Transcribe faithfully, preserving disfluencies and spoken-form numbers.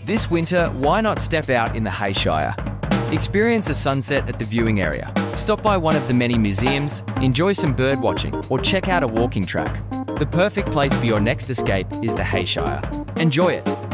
This winter, why not step out in the Hayshire? Experience a sunset at the viewing area, stop by one of the many museums, enjoy some bird watching, or check out a walking track. The perfect place for your next escape is the Hayshire. Enjoy it.